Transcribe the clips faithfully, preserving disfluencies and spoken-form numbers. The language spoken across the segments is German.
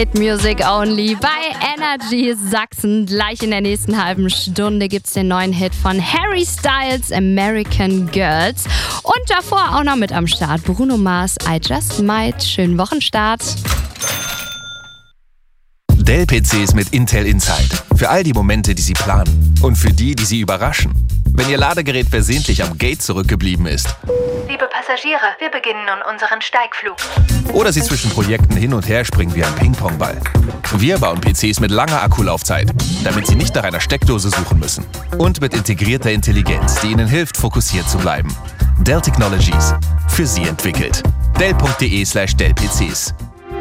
Music Only bei Energy Sachsen. Gleich in der nächsten halben Stunde gibt's den neuen Hit von Harry Styles, American Girls. Und davor auch noch mit am Start Bruno Mars, I Just Might. Schönen Wochenstart. Dell-P Cs mit Intel Inside. Für all die Momente, die Sie planen. Und für die, die Sie überraschen. Wenn Ihr Ladegerät versehentlich am Gate zurückgeblieben ist. Liebe Passagiere, wir beginnen nun unseren Steigflug. Oder Sie zwischen Projekten hin und her springen wie ein Ping-Pong-Ball. Wir bauen P Cs mit langer Akkulaufzeit, damit Sie nicht nach einer Steckdose suchen müssen. Und mit integrierter Intelligenz, die Ihnen hilft, fokussiert zu bleiben. Dell Technologies. Für Sie entwickelt. Dell.de slash Dell-PCs.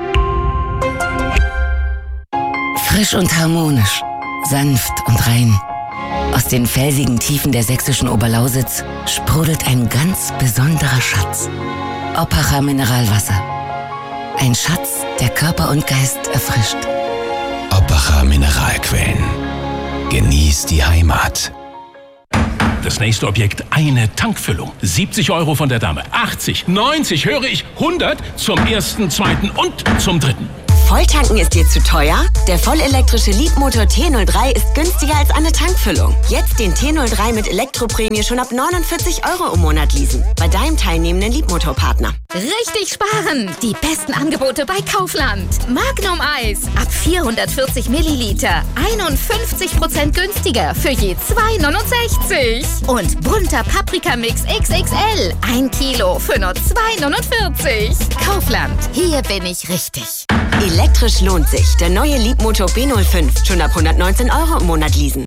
Frisch und harmonisch, sanft und rein. Aus den felsigen Tiefen der sächsischen Oberlausitz sprudelt ein ganz besonderer Schatz. Oppacher Mineralwasser. Ein Schatz, der Körper und Geist erfrischt. Oppacher Mineralquellen. Genieß die Heimat. Das nächste Objekt, eine Tankfüllung. siebzig Euro von der Dame. achtzig, neunzig, höre ich, hundert zum ersten, zweiten und zum dritten. Volltanken ist dir zu teuer? Der vollelektrische Leapmotor T null drei ist günstiger als eine Tankfüllung. Jetzt den T null drei mit Elektroprämie schon ab neunundvierzig Euro im Monat leasen. Bei deinem teilnehmenden Leapmotor-Partner. Richtig sparen! Die besten Angebote bei Kaufland. Magnum Eis ab vierhundertvierzig Milliliter. einundfünfzig Prozent günstiger für je zwei neunundsechzig. Und bunter Paprikamix X X L. ein Kilo für nur zwei neunundvierzig. Kaufland. Hier bin ich richtig. Elektrisch lohnt sich. Der neue Leapmotor B null fünf. Schon ab hundertneunzehn Euro im Monat leasen.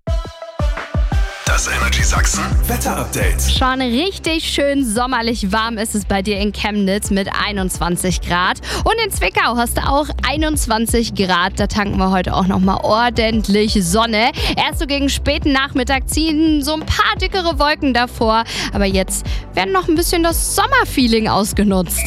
Das Energy Sachsen Wetter-Update. Schon richtig schön sommerlich warm ist es bei dir in Chemnitz mit einundzwanzig Grad. Und in Zwickau hast du auch einundzwanzig Grad. Da tanken wir heute auch nochmal ordentlich Sonne. Erst so gegen späten Nachmittag ziehen so ein paar dickere Wolken davor. Aber jetzt werden noch ein bisschen das Sommerfeeling ausgenutzt.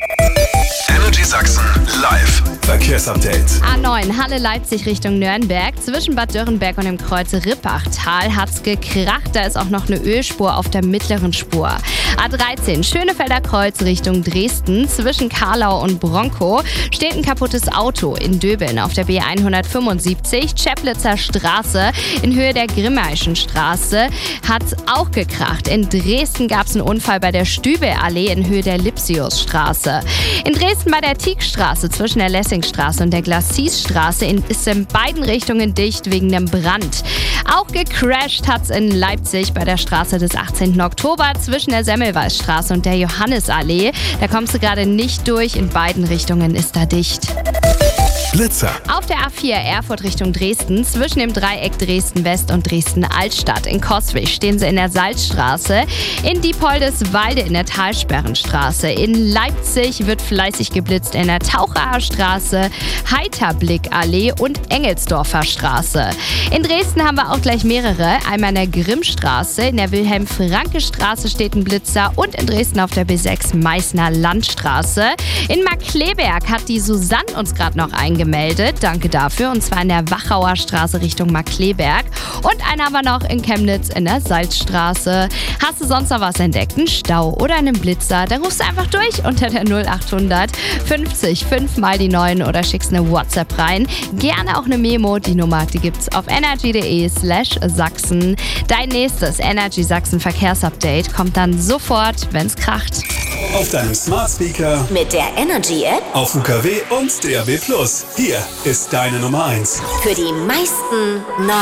Energy Sachsen live Verkehrsupdate. A neun Halle-Leipzig Richtung Nürnberg. Zwischen Bad Dürrenberg und dem Kreuz Rippachtal hat's gekracht. Da ist auch noch eine Ölspur auf der mittleren Spur. A dreizehn Schönefelder Kreuz Richtung Dresden. Zwischen Karlau und Bronkow steht ein kaputtes Auto. In Döbeln auf der B hundertfünfundsiebzig Chäplitzer Straße in Höhe der Grimmaischen-Straße hat's auch gekracht. In Dresden gab's einen Unfall bei der Stübelallee in Höhe der Lipsiusstraße. In Dresden bei der Tiegstraße zwischen der Lessingstraße und der Glacis-Straße ist in beiden Richtungen dicht wegen einem Brand. Auch gecrasht hat's in Leipzig bei der Straße des achtzehnten Oktober zwischen der Semmelweisstraße und der Johannisallee. Da kommst du gerade nicht durch, in beiden Richtungen ist da dicht. Blitzer. Auf der A vier Erfurt Richtung Dresden, zwischen dem Dreieck Dresden-West und Dresden-Altstadt. In Coswig stehen sie in der Salzstraße, in Diepoldeswalde in der Talsperrenstraße. In Leipzig wird fleißig geblitzt in der Tauchacher Straße, Heiterblick-Allee und Engelsdorfer Straße. In Dresden haben wir auch gleich mehrere. Einmal in der Grimmstraße, in der Wilhelm-Franke-Straße steht ein Blitzer und in Dresden auf der B sechs Meißner Landstraße. In Markkleeberg hat die Susanne uns gerade noch eingemeldet. Danke dafür. Und zwar in der Wachauer Straße Richtung Markkleeberg. Und einen haben wir noch in Chemnitz in der Salzstraße. Hast du sonst noch was entdeckt? Einen Stau oder einen Blitzer? Dann rufst du einfach durch unter der null achthundert fünfzig fünf mal die neun oder schickst eine WhatsApp rein. Gerne auch eine Memo. Die Nummer, die gibt's auf energy.de slash Sachsen. Dein nächstes Energy Sachsen Verkehrsupdate kommt dann sofort, wenn's kracht. Auf deinem Smart Speaker, Mit der Energy App auf U K W und D A B plus. Hier ist deine Nummer eins. für die meisten neuen